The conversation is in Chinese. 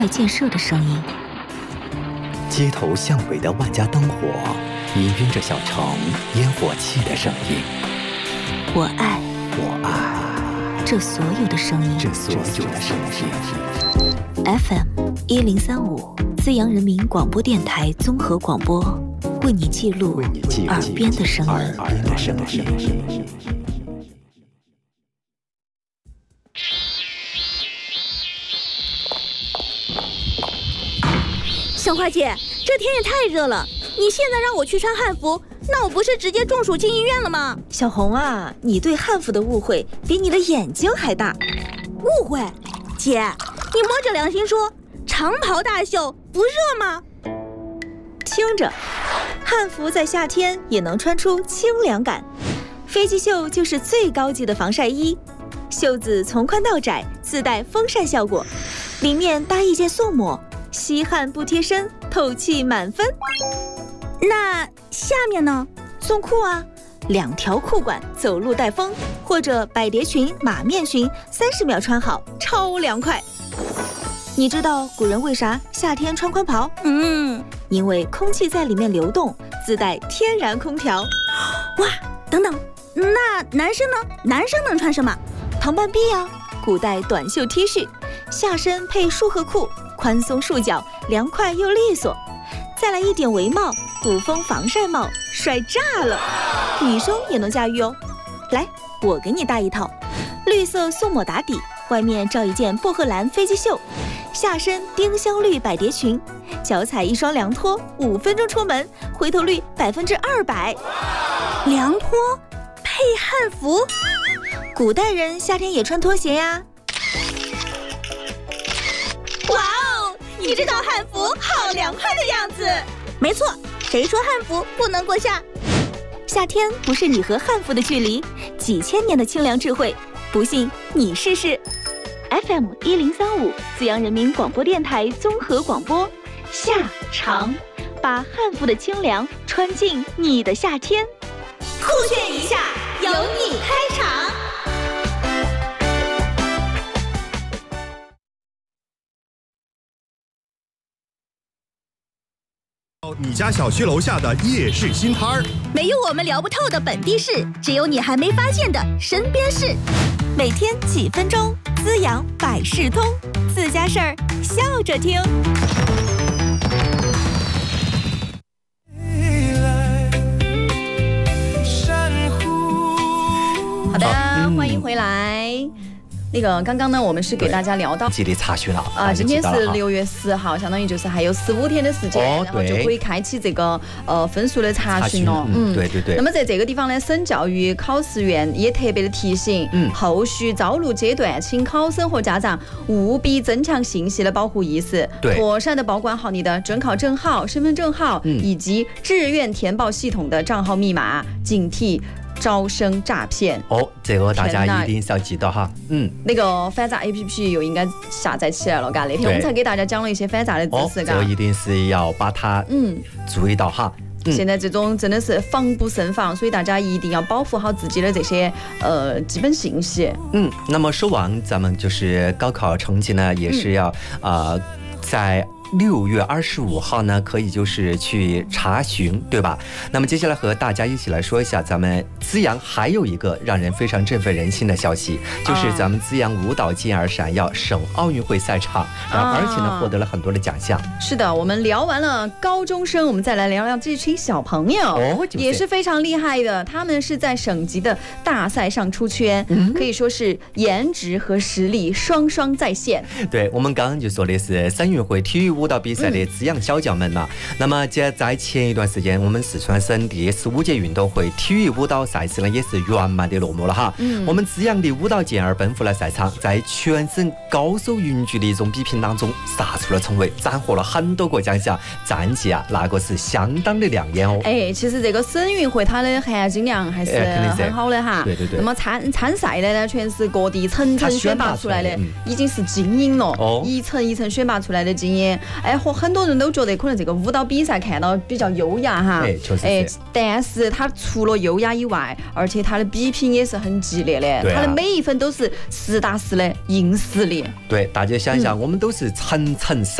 建设的声音， 街头巷尾的万家灯火氤氲着小城烟火气的声音。 我爱这所有的声音。FM 1035资阳人民广播电台综合广播，为你记录耳边的声音。 小花姐，这天也太热了，你现在让我去穿汉服，那我不是直接中暑进医院了吗？ 小红啊，你对汉服的误会比你的眼睛还大。 误会？姐，你摸着良心说，长袍大袖不热吗？ 听着，汉服在夏天也能穿出清凉感。飞机袖就是最高级的防晒衣，袖子从宽到窄，自带风扇效果，里面搭一件素抹，吸汗不贴身，透气满分。 那下面呢？ 送裤啊，2条裤管，走路带风，或者百蝶裙、马面裙，30秒穿好，超凉快。你知道古人为啥夏天穿宽袍？因为空气在里面流动，自带天然空调。 哇，等等，那男生呢？男生能穿什么？ 唐半壁啊，古代短袖 T 恤，下身配束荷裤，宽松束脚，凉快又利索。再来一顶围帽，古风防晒帽，帅炸了！女生也能驾驭哦。来，我给你搭一套，绿色素抹打底，外面罩一件薄荷蓝飞机袖，下身丁香绿百蝶裙，脚踩一双凉拖，5分钟出门，回头率200%。 凉拖配汉服， 古代人夏天也穿拖鞋呀。 哇哦，你这套汉服好凉快的样子。没错，谁说汉服不能过夏？ 夏天不是你和汉服的距离，几千年的清凉智慧，不信你试试。FM 1035资阳人民广播电台综合广播，夏长，把汉服的清凉穿进你的夏天。 酷炫一下，由你开场。 你家小区楼下的夜市新摊儿， 没有我们聊不透的本地事，只有你还没发现的身边事。 每天几分钟，滋养百事通，自家事儿笑着听。 好的，欢迎回来。那个刚刚呢，我们是给大家聊到记得查询了啊，今天是6月10号，相当于就是还有15天的时间，然后就可以开启这个分数的查询了。 对。 那么在这个地方呢，省教育考试院也特别的提醒，后续招录阶段，请考生和家长务必增强信息的保护意识，妥善的保管好你的准考证号、身份证号以及志愿填报系统的账号密码，警惕招生诈骗。 这个大家一定是要记得哈。 那个反诈 APP 又应该下载起来了，嘎。那天我们才给大家讲了一些反诈的知识，嘎。 这个一定是要把它注意到哈。 现在这种真的是防不胜防，所以大家一定要保护好自己的这些基本信息。 那么说完咱们就是高考成绩呢，也是要在6月25号呢，可以就是去查询，对吧？那么接下来和大家一起来说一下，咱们资阳还有一个让人非常振奋人心的消息，就是咱们资阳舞蹈金而闪耀省奥运会赛场，而且呢获得了很多的奖项。 是的，我们聊完了高中生，我们再来聊聊这群小朋友，也是非常厉害的。他们是在省级的大赛上出圈，可以说是颜值和实力双双在线。 对，我们刚刚就说的是省运会体育舞蹈比赛的资阳小将们了。那么在前一段时间，我们四川省第15届运动会体育舞蹈赛事呢，也是圆满的落幕了哈。我们资阳的舞蹈健儿奔赴了赛场，在全省高手云集的一种比拼当中杀出了重围，斩获了很多个奖项，战绩啊那个是相当的亮眼哦。 其实这个省运会它的含金量还是很好的哈。 对。 那么参赛的呢，全是各地层层选拔出来的，已经是精英了，一层一层选拔出来的精英。 哎，和很多人都觉得可能这个舞蹈比赛看到比较优雅哈， 确实是。 但是它除了优雅以外，而且它的比拼也是很激烈的，它的每一分都是实打实的硬实力。 对，大家想一下，我们都是层层